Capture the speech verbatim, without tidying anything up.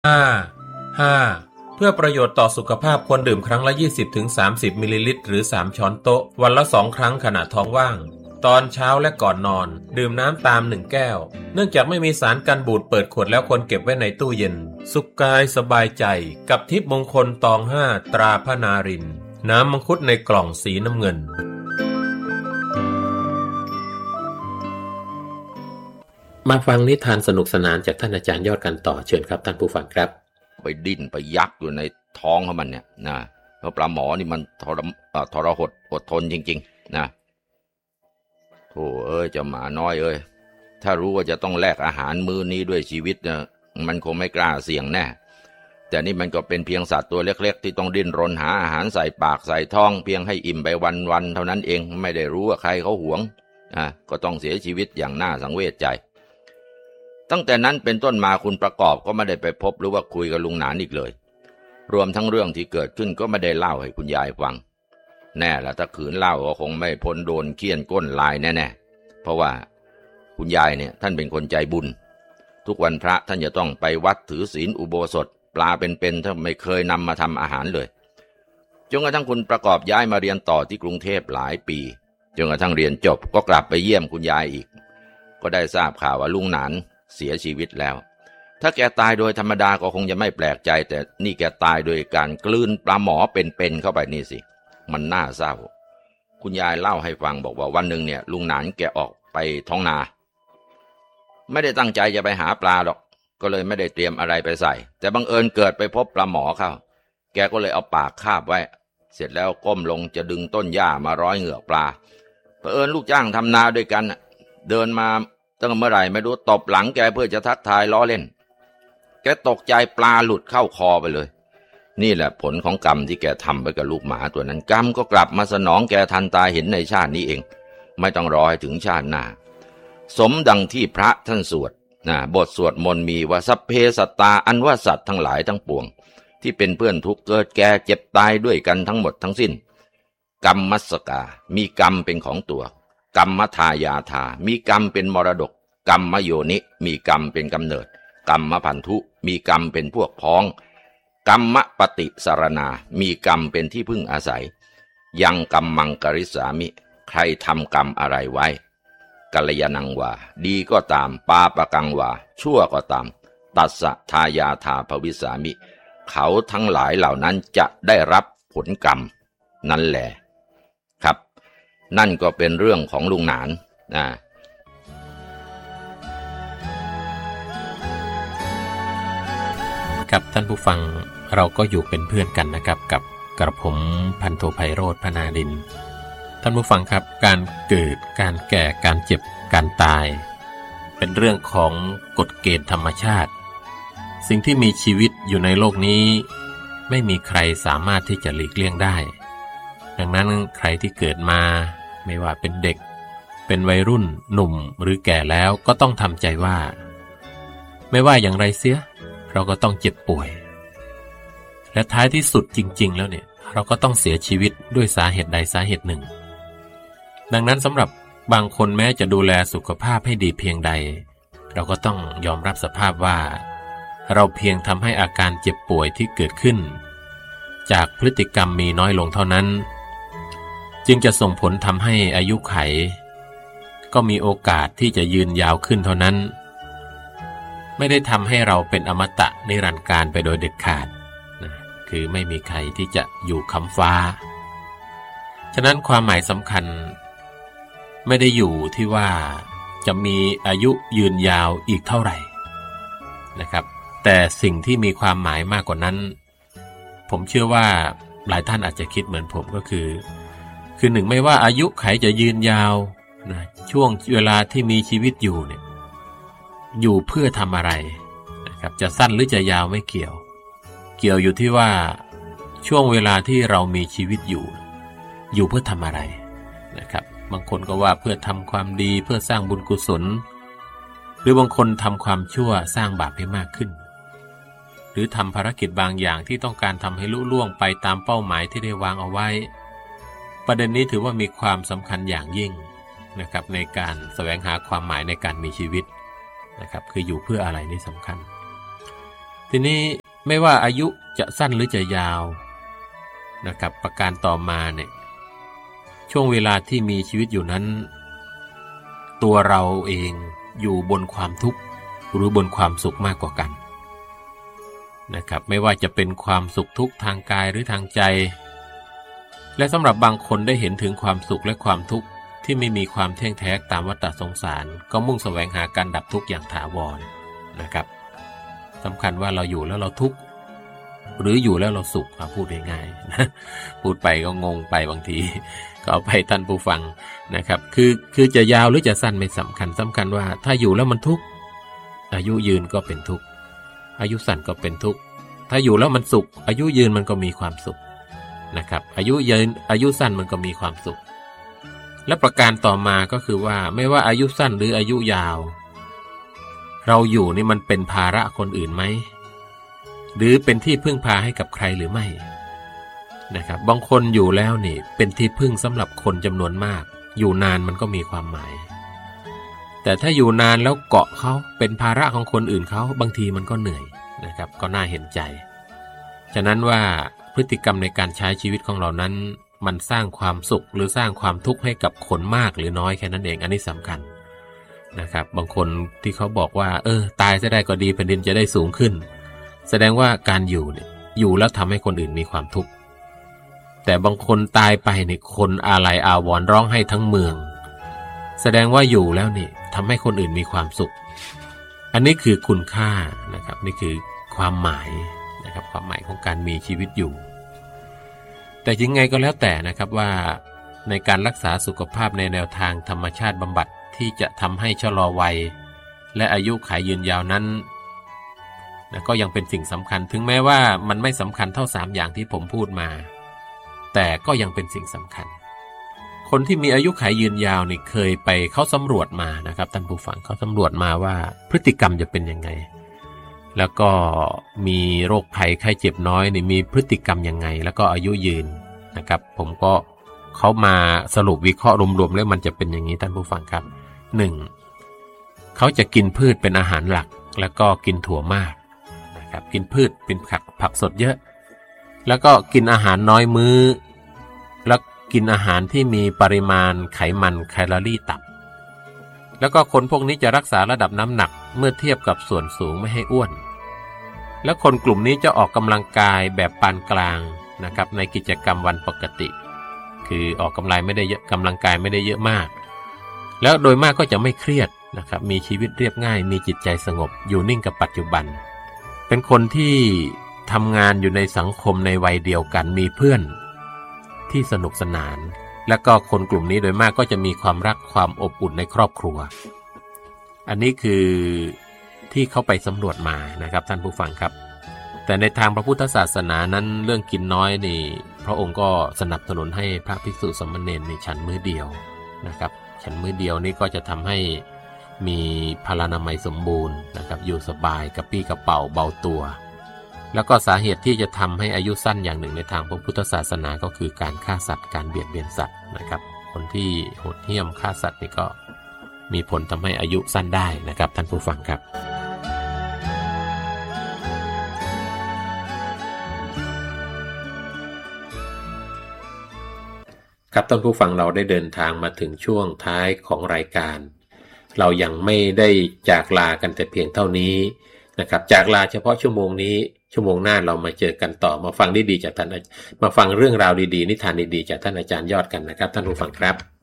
ห้า ห้า เพื่อประโยชน์ต่อสุขภาพควรดื่มครั้งละ ยี่สิบถึงสามสิบ มิลลิลิตรหรือสามช้อนโต๊ะวันละสองครั้งขณะท้องว่างตอนเช้าและก่อนนอนดื่มน้ำตามหนึ่งแก้วเนื่องจากไม่มีสารกันบูดเปิดขวดแล้วควรเก็บไว้ในตู้เย็นสุขกายสบายใจกับทิพย์มงคลตองห้าตราพระนารินทร์น้ำมังคุดในกล่องสีน้ำเงินมาฟังนิทานสนุกสนานจากท่านอาจารย์ยอดกันต่อเชิญครับท่านผู้ฟังครับไปดิ้นไปยักอยู่ในท้องของมันเนี่ยนะเพราะปลาหมอนี่มันทรทรหดอดทนจริงๆนะโธ่เอ้ยเจ้าหมาน้อยเอ้ยถ้ารู้ว่าจะต้องแลกอาหารมื้อนี้ด้วยชีวิตเนี่ยมันคงไม่กล้าเสี่ยงแน่แต่นี่มันก็เป็นเพียงสัตว์ตัวเล็กๆที่ต้องดิ้นรนหาอาหารใส่ปากใส่ท้องเพียงให้อิ่มไปวันๆเท่านั้นเองไม่ได้รู้ว่าใครเขาหวงอ่ะก็ต้องเสียชีวิตอย่างน่าสังเวชใจตั้งแต่นั้นเป็นต้นมาคุณประกอบก็ไม่ได้ไปพบหรือว่าคุยกับลุงหนานอีกเลยรวมทั้งเรื่องที่เกิดขึ้นก็ไม่ได้เล่าให้คุณยายฟังแน่ละถ้าขืนเล่าก็คงไม่พ้นโดนเคี่ยนก้นลายแน่ๆเพราะว่าคุณยายเนี่ยท่านเป็นคนใจบุญทุกวันพระท่านจะต้องไปวัดถือศีลอุโบสถปลาเป็นๆท่านไม่เคยนำมาทำอาหารเลยจนกระทั่งคุณประกอบย้ายมาเรียนต่อที่กรุงเทพหลายปีจนกระทั่งเรียนจบก็กลับไปเยี่ยมคุณยายอีกก็ได้ทราบข่าวว่าลุงหนานเสียชีวิตแล้วถ้าแกตายโดยธรรมดาก็คงจะไม่แปลกใจแต่นี่แกตายโดยการกลืนปลาหมอเป็นๆเข้าไปนี่สิมันน่าเศร้าคุณยายเล่าให้ฟังบอกว่าวันหนึ่งเนี่ยลุงหนานแกออกไปท้องนาไม่ได้ตั้งใจจะไปหาปลาหรอกก็เลยไม่ได้เตรียมอะไรไปใส่แต่บังเอิญเกิดไปพบปลาหมอเข้าแกก็เลยเอาปากคาบไว้เสร็จแล้วก้มลงจะดึงต้นหญ้ามาร้อยเหงือกปลาเผอิญลูกจ้างทำนาด้วยกันเดินมาตั้งเมื่อไหร่ไม่รู้ตบหลังแกเพื่อจะทักทายล้อเล่นแกตกใจปลาหลุดเข้าคอไปเลยนี่แหละผลของกรรมที่แกทำไปกับลูกหมาตัวนั้นกรรมก็กลับมาสนองแกทันตาเห็นในชาตินี้เองไม่ต้องรอให้ถึงชาติหน้าสมดังที่พระท่านสวดนะบทสวดมนต์มีว่าสัพเพสัตตาอันว่าสัตว์ทั้งหลายทั้งปวงที่เป็นเพื่อนทุกข์เกิดแก่เจ็บตายด้วยกันทั้งหมดทั้งสิ้นกรรมมัสกามีกรรมเป็นของตัวกรรมทายาทามีกรรมเป็นมรดกกรรมโยนิมีกรรมเป็นกำเนิดกรรมพันธุมีกรรมเป็นพวกพ้องกรรมปฏิสารณามีกรรมเป็นที่พึ่งอาศัยยังกรรมังกริสามิใครทำกรรมอะไรไว้กัลยาณังวาดีก็ตามปาปะกังวาชั่วก็ตามตัสสะทายาทาภวิสามิเขาทั้งหลายเหล่านั้นจะได้รับผลกรรมนั่นแหละครับนั่นก็เป็นเรื่องของลุงหนานนะครับท่านผู้ฟังเราก็อยู่เป็นเพื่อนกันนะครับกับกระผมพันโทไพโรจน์ พนารินทร์ท่านผู้ฟังครับการเกิดการแก่การเจ็บการตายเป็นเรื่องของกฎเกณฑ์ธรรมชาติสิ่งที่มีชีวิตอยู่ในโลกนี้ไม่มีใครสามารถที่จะหลีกเลี่ยงได้ดังนั้นใครที่เกิดมาไม่ว่าเป็นเด็กเป็นวัยรุ่นหนุ่มหรือแก่แล้วก็ต้องทำใจว่าไม่ว่าอย่างไรเสียเราก็ต้องเจ็บป่วยและท้ายที่สุดจริงๆแล้วเนี่ยเราก็ต้องเสียชีวิตด้วยสาเหตุใดสาเหตุหนึ่งดังนั้นสำหรับบางคนแม้จะดูแลสุขภาพให้ดีเพียงใดเราก็ต้องยอมรับสภาพว่าเราเพียงทำให้อาการเจ็บป่วยที่เกิดขึ้นจากพฤติกรรมมีน้อยลงเท่านั้นจึงจะส่งผลทำให้อายุไขก็มีโอกาสที่จะยืนยาวขึ้นเท่านั้นไม่ได้ทำให้เราเป็นอมตะนิรันดร์กาลไปโดยเด็ดขาดนะคือไม่มีใครที่จะอยู่ค้ำฟ้าฉะนั้นความหมายสำคัญไม่ได้อยู่ที่ว่าจะมีอายุยืนยาวอีกเท่าไหร่นะครับแต่สิ่งที่มีความหมายมากกว่านั้นผมเชื่อว่าหลายท่านอาจจะคิดเหมือนผมก็คือคือหนึ่งไม่ว่าอายุไขจะยืนยาวนะช่วงเวลาที่มีชีวิตอยู่เนี่ยอยู่เพื่อทำอะไรนะครับจะสั้นหรือจะยาวไม่เกี่ยวเกี่ยวอยู่ที่ว่าช่วงเวลาที่เรามีชีวิตอยู่อยู่เพื่อทำอะไรนะครับบางคนก็ว่าเพื่อทำความดีเพื่อสร้างบุญกุศลหรือบางคนทำความชั่วสร้างบาปให้มากขึ้นหรือทำภารกิจบางอย่างที่ต้องการทำให้ลุล่วงไปตามเป้าหมายที่ได้วางเอาไว้ประเด็นนี้ถือว่ามีความสำคัญอย่างยิ่งนะครับในการแสวงหาความหมายในการมีชีวิตนะครับคืออยู่เพื่ออะไรนี่สำคัญทีนี้ไม่ว่าอายุจะสั้นหรือจะยาวนะครับประการต่อมาเนี่ยช่วงเวลาที่มีชีวิตอยู่นั้นตัวเราเองอยู่บนความทุกข์หรือบนความสุขมากกว่ากันนะครับไม่ว่าจะเป็นความสุขทุกข์ทางกายหรือทางใจและสำหรับบางคนได้เห็นถึงความสุขและความทุกข์ที่ไม่มีความเที่ยงแท้ตามวัฏสงสารก็มุ่งแสวงหาการดับทุกข์อย่างถาวรนะครับสำคัญว่าเราอยู่แล้วเราทุกข์หรืออยู่แล้วเราสุขพูดง่ายๆนะพูดไปก็งงไปบางทีก็เอาไปท่านผู้ฟังนะครับคือคือจะยาวหรือจะสั้นไม่สำคัญสำคัญว่าถ้าอยู่แล้วมันทุกข์อายุยืนก็เป็นทุกข์อายุสั้นก็เป็นทุกข์ถ้าอยู่แล้วมันสุขอายุยืนมันก็มีความสุขนะครับอายุยืนอายุสั้นมันก็มีความสุขและประการต่อมาก็คือว่าไม่ว่าอายุสั้นหรืออายุยาวเราอยู่นี่มันเป็นภาระคนอื่นไหมหรือเป็นที่พึ่งพาให้กับใครหรือไม่นะครับบางคนอยู่แล้วนี่เป็นที่พึ่งสำหรับคนจำนวนมากอยู่นานมันก็มีความหมายแต่ถ้าอยู่นานแล้วเกาะเขาเป็นภาระของคนอื่นเขาบางทีมันก็เหนื่อยนะครับก็น่าเห็นใจฉะนั้นว่าพฤติกรรมในการใช้ชีวิตของเรานั้นมันสร้างความสุขหรือสร้างความทุกข์ให้กับคนมากหรือน้อยแค่นั้นเองอันนี้สำคัญนะครับบางคนที่เขาบอกว่าเออตายซะได้ก็ดีแผ่นดินจะได้สูงขึ้นแสดงว่าการอยู่เนี่ยอยู่แล้วทำให้คนอื่นมีความทุกข์แต่บางคนตายไปเนี่ยคนอาลัยอาวรณ์ร้องไห้ทั้งเมืองแสดงว่าอยู่แล้วนี่ทำให้คนอื่นมีความสุขอันนี้คือคุณค่านะครับนี่คือความหมายนะครับความหมายของการมีชีวิตอยู่แต่ยังไงก็แล้วแต่นะครับว่าในการรักษาสุขภาพในแนวทางธรรมชาติบำบัดที่จะทำให้ชะลอวัยและอายุขัยยืนยาวนั้นนะก็ยังเป็นสิ่งสำคัญถึงแม้ว่ามันไม่สำคัญเท่าสามอย่างที่ผมพูดมาแต่ก็ยังเป็นสิ่งสำคัญคนที่มีอายุขัยยืนยาวนี่เคยไปเขาสำรวจมานะครับท่านผู้ฟังเขาสำรวจมาว่าพฤติกรรมจะเป็นยังไงแล้วก็มีโรคภัยไข้เจ็บน้อยนี่มีพฤติกรรมยังไงแล้วก็อายุยืนนะครับผมก็เขามาสรุปวิเคราะห์รวมๆแล้วมันจะเป็นอย่างนี้ท่านผู้ฟังครับหนึ่งเขาจะกินพืชเป็นอาหารหลักแล้วก็กินถั่วมากนะครับกินพืชเป็นผักผักสดเยอะแล้วก็กินอาหารน้อยมื้อแล้วกินอาหารที่มีปริมาณไขมันแคลอรี่ต่ำแล้วก็คนพวกนี้จะรักษาระดับน้ำหนักเมื่อเทียบกับส่วนสูงไม่ให้อ้วนและคนกลุ่มนี้จะออกกำลังกายแบบปานกลางนะครับในกิจกรรมวันปกติคือออกกำลังไม่ได้เยอะกำลังกายไม่ได้เยอะมากแล้วโดยมากก็จะไม่เครียดนะครับมีชีวิตเรียบง่ายมีจิตใจสงบอยู่นิ่งกับปัจจุบันเป็นคนที่ทำงานอยู่ในสังคมในวัยเดียวกันมีเพื่อนที่สนุกสนานและก็คนกลุ่มนี้โดยมากก็จะมีความรักความอบอุ่นในครอบครัวอันนี้คือที่เขาไปสำรวจมานะครับท่านผู้ฟังครับแต่ในทางพระพุทธศาสนานั้นเรื่องกินน้อยนี่พระองค์ก็สนับสนุนให้พระภิกษุสามเณรนี่ฉันมื้อเดียวนะครับฉันมื้อเดียวนี่ก็จะทำให้มีพลานามัยสมบูรณ์นะครับอยู่สบายกระปี้กระเป๋าเบาตัวแล้วก็สาเหตุที่จะทำให้อายุสั้นอย่างหนึ่งในทางพระพุทธศาสนาก็คือการฆ่าสัตว์การเบียดเบียนสัตว์นะครับคนที่โหดเหี้ยมฆ่าสัตว์นี่ก็มีผลทำให้อายุสั้นได้นะครับท่านผู้ฟังครับครับท่านผู้ฟังเราได้เดินทางมาถึงช่วงท้ายของรายการเรายังไม่ได้จากลากันแต่เพียงเท่านี้นะครับจากลาเฉพาะชั่วโมงนี้ชั่วโมงหน้าเรามาเจอกันต่อมาฟังดีๆจากท่านมาฟังเรื่องราวดีๆนิทานดีๆจากท่านอาจารย์ยอดกันนะครับท่านผู้ฟังครับ